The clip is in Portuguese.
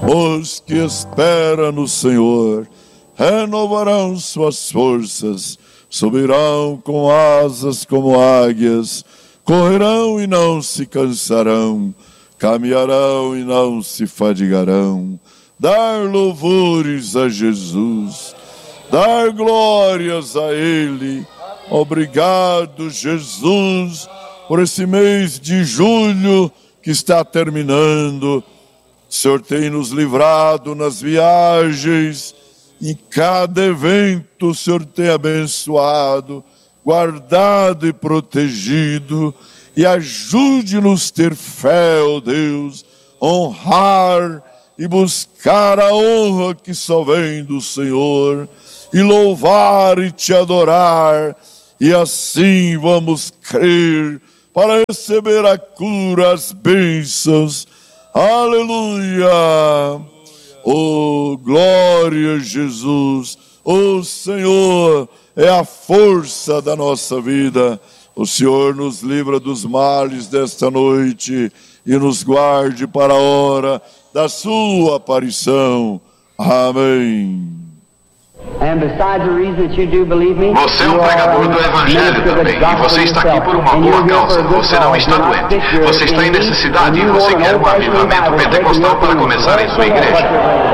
Os que esperam no Senhor renovarão suas forças, subirão com asas como águias, correrão e não se cansarão, caminharão e não se fadigarão. Dar louvores a Jesus, dar glórias a Ele. Obrigado, Jesus, por esse mês de julho que está terminando. O Senhor tem nos livrado nas viagens, em cada evento o Senhor tem abençoado, guardado e protegido, e ajude-nos a ter fé, ó Deus, honrar e buscar a honra que só vem do Senhor, e louvar e te adorar, e assim vamos crer para receber a cura, as bênçãos. Aleluia! Oh, glória a Jesus! O Senhor é a força da nossa vida. O Senhor nos livra dos males desta noite e nos guarde para a hora da sua aparição. Amém. Você é um pregador do Evangelho também, e você está aqui por uma boa causa. Você não está doente, você está em necessidade e você quer um avivamento pentecostal para começar em sua igreja.